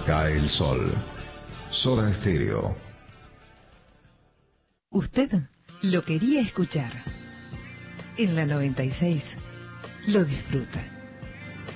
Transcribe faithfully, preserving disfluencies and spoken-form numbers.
cae el sol. Soda Stereo. Usted lo quería escuchar. En la noventa y seis lo disfruta.